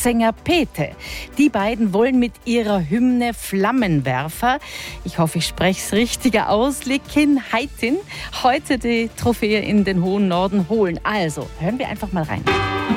Sänger Pete. Die beiden wollen mit ihrer Hymne Flammenwerfer, ich hoffe, ich spreche es richtig aus, Lekin Heitin, heute die Trophäe in den hohen Norden holen. Also, hören wir einfach mal rein.